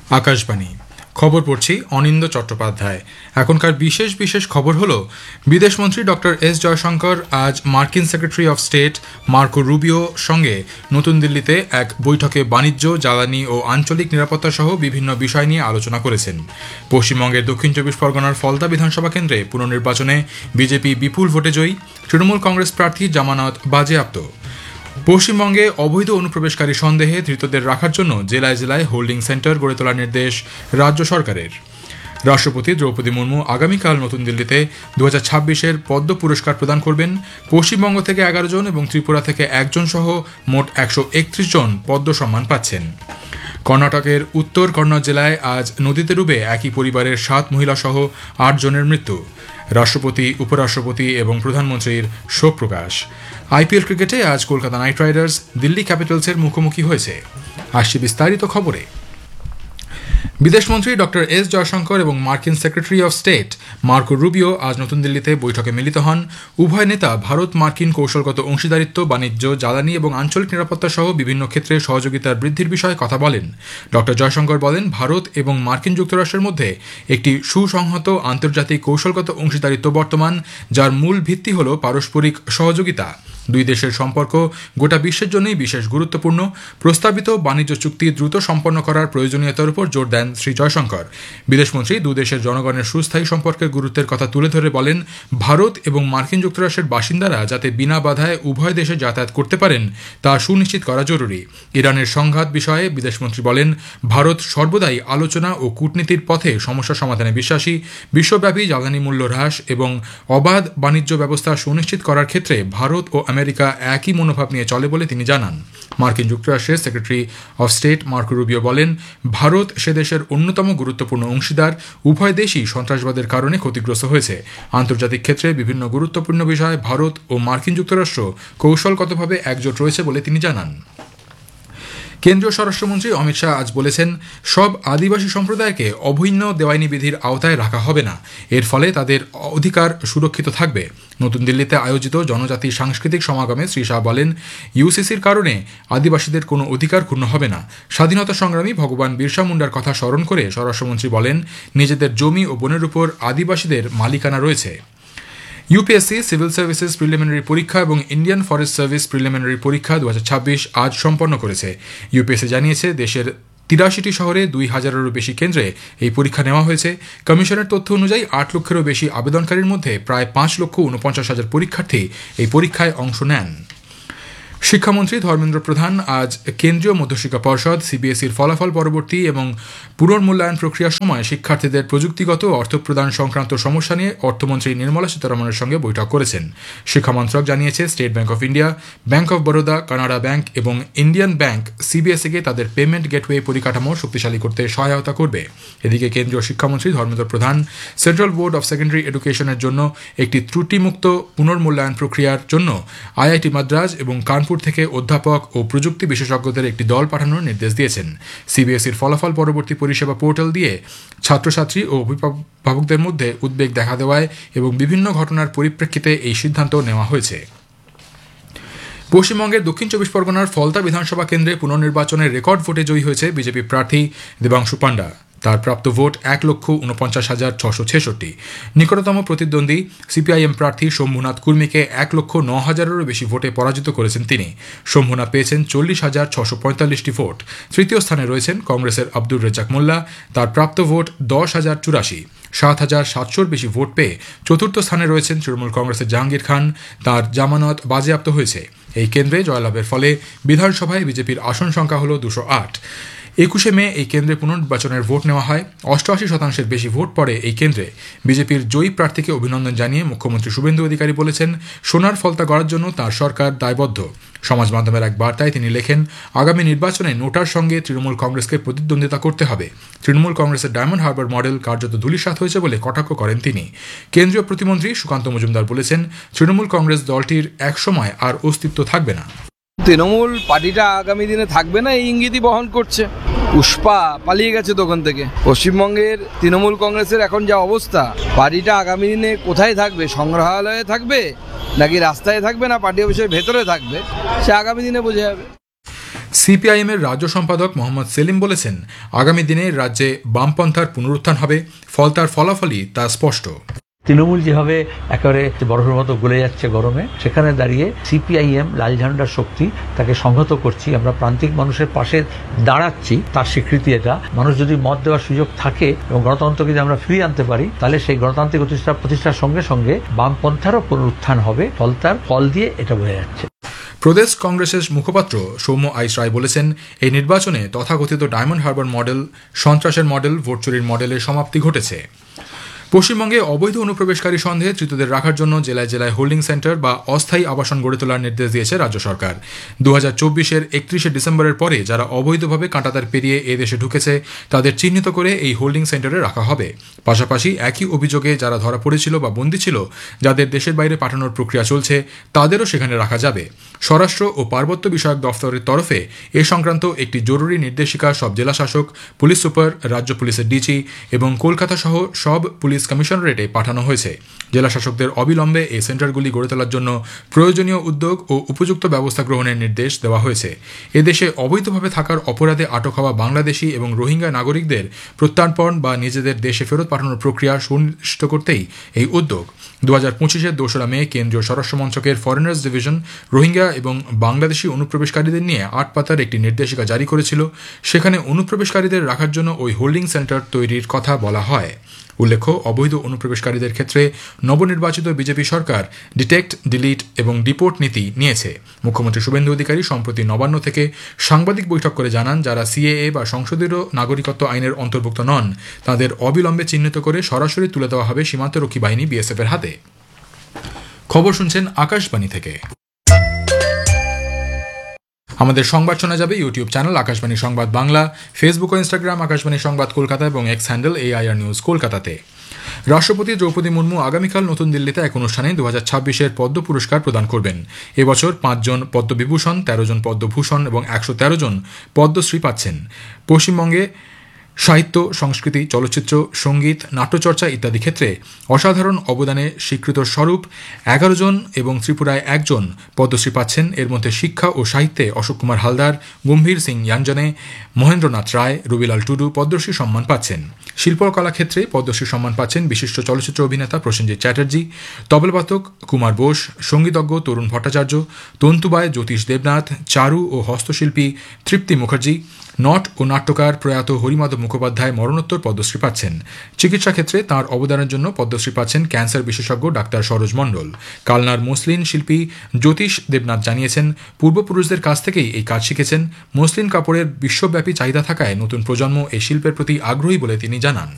আকাশবাণী খবর পড়ছি অনিন্দ চট্টোপাধ্যায়। এখনকার বিশেষ বিশেষ খবর হলো, বিদেশমন্ত্রী ডক্টর এস জয়শঙ্কর আজ মার্কিন secretary of state Marco Rubio সঙ্গে নতুন দিল্লিতে এক বৈঠকে বাণিজ্য, জ্বালানি ও আঞ্চলিক নিরাপত্তা সহ বিভিন্ন বিষয় নিয়ে আলোচনা করেছেন। পশ্চিমবঙ্গের দক্ষিণ চব্বিশ পরগনার ফলতা বিধানসভা কেন্দ্রে পুনর্নির্বাচনে বিজেপি বিপুল ভোটে জয়ী, তৃণমূল কংগ্রেস প্রার্থী জামানত বাজেয়াপ্ত। পশ্চিমবঙ্গে অবৈধ অনুপ্রবেশকারী সন্দেহে ধৃতদের রাখার জন্য জেলায় জেলায় হোল্ডিং সেন্টার গড়ে তোলার নির্দেশ রাজ্য সরকারের। রাষ্ট্রপতি দ্রৌপদী মুর্মু আগামীকাল নতুন দিল্লিতে 2026-এর পদ্ম পুরস্কার প্রদান করবেন। পশ্চিমবঙ্গ থেকে 11 জন এবং ত্রিপুরা থেকে 1 জন সহ মোট 131 জন পদ্ম সম্মান পাচ্ছেন। কর্ণাটকের উত্তর কন্নড় জেলায় আজ নদীতে ডুবে একই পরিবারের 7 মহিলা সহ 8 জনের মৃত্যু। রাষ্ট্রপতি, উপরাষ্ট্রপতি এবং প্রধানমন্ত্রীর শোক প্রকাশ। আইপিএল ক্রিকেটে আজ কলকাতা নাইট রাইডার্স দিল্লি ক্যাপিটালসের মুখোমুখি হয়েছে। আসছে বিস্তারিত খবরে। বিদেশমন্ত্রী ডক্টর এস জয়শঙ্কর এবং মার্কিন secretary of state Marco Rubio আজ নতুন দিল্লিতে বৈঠকে মিলিত হন। উভয় নেতা ভারত মার্কিন কৌশলগত অংশীদারিত্ব, বাণিজ্য, জ্বালানি এবং আঞ্চলিক নিরাপত্তা সহ বিভিন্ন ক্ষেত্রে সহযোগিতার বৃদ্ধির বিষয়ে কথা বলেন। ডক্টর জয়শঙ্কর বলেন, ভারত এবং মার্কিন যুক্তরাষ্ট্রের মধ্যে একটি সুসংহত আন্তর্জাতিক কৌশলগত অংশীদারিত্ব বর্তমান, যার মূল ভিত্তি হল পারস্পরিক সহযোগিতা। দুই দেশের সম্পর্ক গোটা বিশ্বের জন্যই বিশেষ গুরুত্বপূর্ণ। প্রস্তাবিত বাণিজ্য চুক্তি দ্রুত সম্পন্ন করার প্রয়োজনীয়তার উপর জোর দেন শ্রী জয়শঙ্কর। বিদেশমন্ত্রী দু দেশের জনগণের সুস্থায়ী সম্পর্কের গুরুত্বের কথা তুলে ধরে বলেন, ভারত এবং মার্কিন যুক্তরাষ্ট্রের বাসিন্দারা যাতে বিনা বাধায় উভয় দেশে যাতায়াত করতে পারেন তা সুনিশ্চিত করা জরুরি। ইরানের সংঘাত বিষয়ে বিদেশমন্ত্রী বলেন, ভারত সর্বদাই আলোচনা ও কূটনীতির পথে সমস্যা সমাধানে বিশ্বাসী। বিশ্বব্যাপী জ্বালানি মূল্য হ্রাস এবং অবাধ বাণিজ্য ব্যবস্থা সুনিশ্চিত করার ক্ষেত্রে ভারত ও আমেরিকা একই মনোভাব নিয়ে চলে বলে তিনি জানান। মার্কিন যুক্তরাষ্ট্রের secretary of state Marco Rubio বলেন, ভারত সে দেশের অন্যতম গুরুত্বপূর্ণ অংশীদার। উভয় দেশই সন্ত্রাসবাদের কারণে ক্ষতিগ্রস্ত হয়েছে। আন্তর্জাতিক ক্ষেত্রে বিভিন্ন গুরুত্বপূর্ণ বিষয়ে ভারত ও মার্কিন যুক্তরাষ্ট্র কৌশলগতভাবে একজোট রয়েছে বলে তিনি জানান। কেন্দ্রীয় স্বরাষ্ট্রমন্ত্রী অমিত শাহ আজ বলেছেন, সব আদিবাসী সম্প্রদায়কে অভিন্ন দেওয়ানি বিধির আওতায় রাখা হবে না। এর ফলে তাদের অধিকার সুরক্ষিত থাকবে। নতুন দিল্লিতে আয়োজিত জনজাতি সাংস্কৃতিক সমাগমে শ্রী শাহ বলেন, ইউসিসির কারণে আদিবাসীদের কোনো অধিকার ক্ষুণ্ণ হবে না। স্বাধীনতা সংগ্রামী ভগবান বিরসা মুন্ডার কথা স্মরণ করে স্বরাষ্ট্রমন্ত্রী বলেন, নিজেদের জমি ও বনের উপর আদিবাসীদের মালিকানা রয়েছে। ইউপিএসসি সিভিল সার্ভিসেস প্রিলিমিনারি পরীক্ষা এবং ইন্ডিয়ান ফরেস্ট সার্ভিস প্রিলিমিনারি পরীক্ষা 2026 আজ সম্পন্ন করেছে। ইউপিএসসি জানিয়েছে, দেশের 83টি শহরে 2000-এরও বেশি কেন্দ্রে এই পরীক্ষা নেওয়া হয়েছে। কমিশনের তথ্য অনুযায়ী 8 লক্ষেরও বেশি আবেদনকারীর মধ্যে প্রায় 5,49,000 পরীক্ষার্থী এই পরীক্ষায় অংশ নেন। শিক্ষামন্ত্রী ধর্মেন্দ্র প্রধান আজ কেন্দ্রীয় মধ্যশিক্ষা পর্ষদ সিবিএসইর ফলাফল পরবর্তী এবং পুনর্মূল্যায়ন প্রক্রিয়ার সময় শিক্ষার্থীদের প্রযুক্তিগত অর্থ প্রদান সংক্রান্ত সমস্যা নিয়ে অর্থমন্ত্রী নির্মলা সীতারমণের সঙ্গে বৈঠক করেছেন। শিক্ষা মন্ত্রক জানিয়েছে, state bank of India, bank of Baroda, Canada bank এবং ইন্ডিয়ান ব্যাংক সিবিএসইকে তাদের পেমেন্ট গেটওয়ে পরিকাঠামো শক্তিশালী করতে সহায়তা করবে। এদিকে কেন্দ্রীয় শিক্ষামন্ত্রী ধর্মেন্দ্র প্রধান সেন্ট্রাল বোর্ড অফ সেকেন্ডারি এডুকেশনের জন্য একটি ত্রুটিমুক্ত পুনর্মূল্যায়ন প্রক্রিয়ার জন্য আইআইটি মাদ্রাজ এবং কানপুর থেকে অধ্যাপক ও প্রযুক্তি বিশেষজ্ঞদের একটি দল পাঠানোর নির্দেশ দিয়েছেন। সিবিএসইর ফলাফল পরবর্তী পরিষেবা পোর্টাল দিয়ে ছাত্রছাত্রী ও অভিভাবকদের মধ্যে উদ্বেগ দেখা দেওয়ায় এবং বিভিন্ন ঘটনার পরিপ্রেক্ষিতে এই সিদ্ধান্ত নেওয়া হয়েছে। পশ্চিমবঙ্গের দক্ষিণ চব্বিশ পরগনার ফলতা বিধানসভা কেন্দ্রে পুনর্নির্বাচনের রেকর্ড ভোটে জয়ী হয়েছে বিজেপি প্রার্থী দেবাংশু পাণ্ডা। তার প্রাপ্ত ভোট 1,49,666। নিকটতম প্রতিদ্বন্দ্বী সিপিআইএম প্রার্থী শম্ভুনাথ কুর্মীকে 1,09,000-এরও বেশি ভোটে পরাজিত করেছেন তিনি। শম্ভুনাথ পেয়েছেন 40,645টি ভোট। তৃতীয় স্থানে রয়েছেন কংগ্রেসের আব্দুর রেজাক মোল্লা। তার প্রাপ্ত ভোট 10,084। 7,700-র বেশি ভোট পেয়ে চতুর্থ স্থানে রয়েছেন তৃণমূল কংগ্রেসের জাহাঙ্গীর খান। তার জামানত বাজেয়াপ্ত হয়েছে। এই কেন্দ্রে জয়লাভের ফলে বিধানসভায় বিজেপির আসন সংখ্যা হল 208। 21 মে এই কেন্দ্রে পুনর্নির্বাচনের ভোট নেওয়া হয়। 88% বেশি ভোট পড়ে এই কেন্দ্রে। বিজেপির জয়ী প্রার্থীকে অভিনন্দন জানিয়ে মুখ্যমন্ত্রী শুভেন্দু অধিকারী বলেছেন, সোনার ফলতা গড়ার জন্য তার সরকার দায়বদ্ধ। সমাজ মাধ্যমের এক বার্তায় তিনি লেখেন, আগামী নির্বাচনে নোটার সঙ্গে তৃণমূল কংগ্রেসকে প্রতিদ্বন্দ্বিতা করতে হবে। তৃণমূল কংগ্রেসের ডায়মন্ড হারবার মডেল কার্যত ধূলিসাৎ হয়েছে বলে কটাক্ষ করেন তিনি। কেন্দ্রীয় প্রতিমন্ত্রী সুকান্ত মজুমদার বলেছেন, তৃণমূল কংগ্রেস দলটির একসময় আর অস্তিত্ব থাকবে না। তৃণমূল পার্টিটা আগামী দিনে থাকবে না এই ইঙ্গিতই বহন করছে। পুষ্পা পালিয়ে গেছে দোকান থেকে। পশ্চিমবঙ্গের তৃণমূল কংগ্রেসের এখন যা অবস্থা, পার্টিটা আগামী দিনে কোথায় থাকবে? সংগ্রহালয়ে থাকবে নাকি রাস্তায় থাকবে না পার্টি অফিসের ভেতরে থাকবে, সে আগামী দিনে বোঝা যাবে। সিপিআইএম এর রাজ্য সম্পাদক মোহাম্মদ সেলিম বলেছেন, আগামী দিনে রাজ্যে বামপন্থার পুনরুত্থান হবে, তার ফলাফলই তা স্পষ্ট। তৃণমূল যেভাবে একেবারে বরফের মতো গলে যাচ্ছে গরমে, সেখানে দাঁড়িয়ে সিপিআইএম লাল ঝান্ডার শক্তি তাকে সংহত করছি, আমরা প্রান্তিক মানুষের পাশে দাঁড়াচ্ছি, তার স্বীকৃতি এটা। মানুষ যদি মত দেওয়ার সুযোগ থাকে এবং গণতন্ত্রকে যদি আমরা ফিরিয়ে আনতে পারি, তাহলে সেই গণতান্ত্রিক প্রতিষ্ঠার সঙ্গে সঙ্গে বামপন্থারও পুনরুত্থান হবে, তার ফল দিয়ে এটা বোঝা যাচ্ছে। প্রদেশ কংগ্রেসের মুখপাত্র সৌম্য আইস রায় বলেছেন, এই নির্বাচনে তথাকথিত ডায়মন্ড হারবার মডেল, সন্ত্রাসের মডেল, ভোট চুরির মডেলের সমাপ্তি ঘটেছে। পশ্চিমবঙ্গে অবৈধ অনুপ্রবেশকারী সন্দেহে ধৃতদের রাখার জন্য জেলায় জেলায় হোল্ডিং সেন্টার বা অস্থায়ী আবাসন গড়ে তোলার নির্দেশ দিয়েছে রাজ্য সরকার। 2024-এর 31শে ডিসেম্বরের পরে যারা অবৈধভাবে কাঁটাতার পেরিয়ে এদেশে ঢুকেছে তাদের চিহ্নিত করে এই হোল্ডিং সেন্টারে রাখা হবে। পাশাপাশি একই অভিযোগে যারা ধরা পড়েছিল বা বন্দী ছিল, যাদের দেশের বাইরে পাঠানোর প্রক্রিয়া চলছে, তাদেরও সেখানে রাখা যাবে। স্বরাষ্ট্র ও পার্বত্য বিষয়ক দফতরের তরফে এ সংক্রান্ত একটি জরুরি নির্দেশিকা সব জেলাশাসক, পুলিশ সুপার, রাজ্য পুলিশের ডিজি এবং কলকাতা সহ সব পুলিশ কমিশনারেটে পাঠানো হয়েছে। জেলাশাসকদের অবিলম্বে এই সেন্টারগুলি গড়ে তোলার জন্য প্রয়োজনীয় উদ্যোগ ও উপযুক্ত ব্যবস্থা গ্রহণের নির্দেশ দেওয়া হয়েছে। এদেশে অবৈধভাবে থাকার অপরাধে আটক হওয়া বাংলাদেশি এবং রোহিঙ্গা নাগরিকদের প্রত্যর্পণ বা নিজেদের দেশে ফেরত পাঠানোর প্রক্রিয়া সুনিশ্চিত করতেই এই উদ্যোগ। 2025-এর 2রা মে কেন্দ্রীয় স্বরাষ্ট্র মন্ত্রকের ফরেনার্স ডিভিশন রোহিঙ্গা এবং বাংলাদেশি অনুপ্রবেশকারীদের নিয়ে 8 পাতার একটি নির্দেশিকা জারি করেছিল। সেখানে অনুপ্রবেশকারীদের রাখার জন্য ওই হোল্ডিং সেন্টার তৈরির কথা বলা হয়। উল্লেখ্য, অবৈধ অনুপ্রবেশকারীদের ক্ষেত্রে নবনির্বাচিত বিজেপি সরকার ডিটেক্ট, ডিলিট এবং ডিপোর্ট নীতি নিয়েছে। মুখ্যমন্ত্রী শুভেন্দু অধিকারী সম্প্রতি নবান্ন থেকে সাংবাদিক বৈঠক করে জানান, যারা সিএএ বা সংশোধিত নাগরিকত্ব আইনের অন্তর্ভুক্ত নন, তাদের অবিলম্বে চিহ্নিত করে সরাসরি তুলে দেওয়া হবে সীমান্তরক্ষী বাহিনী বিএসএফ এর হাতে। খবর শুনছেন আকাশবাণী থেকে। আমাদের সংবাদ শোনা যাবে ইউটিউব চ্যানেল আকাশবাণী সংবাদ বাংলা, ফেসবুক ও ইনস্টাগ্রাম আকাশবাণী সংবাদ কলকাতা এবং এক্স হ্যান্ডেল AIR নিউজ কলকাতাতে। রাষ্ট্রপতি দ্রৌপদী মুর্মু আগামীকাল নতুন দিল্লিতে এক অনুষ্ঠানে 2026-এর পদ্ম পুরস্কার প্রদান করবেন। এবছর 5 জন পদ্মবিভূষণ, 13 জন পদ্মভূষণ এবং 113 জন পদ্মশ্রী পাচ্ছেন। পশ্চিমবঙ্গে সাহিত্য, সংস্কৃতি, চলচ্চিত্র, সঙ্গীত, নাট্যচর্চা ইত্যাদি ক্ষেত্রে অসাধারণ অবদানে স্বীকৃত স্বরূপ 11 জন এবং ত্রিপুরায় 1 জন পদ্মশ্রী পাচ্ছেন। এর মধ্যে শিক্ষা ও সাহিত্যে অশোক কুমার হালদার, গম্ভীর সিং ইয়াঞ্জনে, মহেন্দ্রনাথ রায়, রবিলাল টুডু পদ্মশ্রী সম্মান পাচ্ছেন। শিল্পকলা ক্ষেত্রে পদ্মশ্রী সম্মান পাচ্ছেন বিশিষ্ট চলচ্চিত্র অভিনেতা প্রসেনজিৎ চ্যাটার্জি, তবলবাদক কুমার বোস, সঙ্গীতজ্ঞ তরুণ ভট্টাচার্য, তন্তুবায় জ্যোতিষ দেবনাথ, চারু ও হস্তশিল্পী তৃপ্তি মুখার্জি, নট ও নাট্যকার প্রয়াত হরিমাধব মুখোপাধ্যায় মরণোত্তর পদ্মশ্রী পাচ্ছেন। চিকিৎসা ক্ষেত্রে তাঁর অবদানের জন্য পদ্মশ্রী পাচ্ছেন ক্যান্সার বিশেষজ্ঞ ডাক্তার সরোজ মণ্ডল। কালনার মসলিন শিল্পী জ্যোতিষ দেবনাথ জানিয়েছেন, পূর্বপুরুষদের কাছ থেকেই এই কাজ শিখেছেন। মসলিন কাপড়ের বিশ্বব্যাপী চাহিদা থাকায় নতুন প্রজন্ম এই শিল্পের প্রতি আগ্রহী বলে তিনি জানান।